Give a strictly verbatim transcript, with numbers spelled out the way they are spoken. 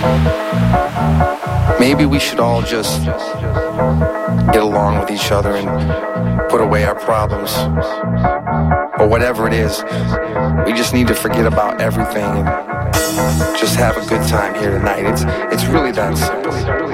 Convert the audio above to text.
Maybe we should all just get along with each other and put away our problems. Or whatever it is, we just need to forget about everything and just have a good time here tonight. It's, it's really that simple.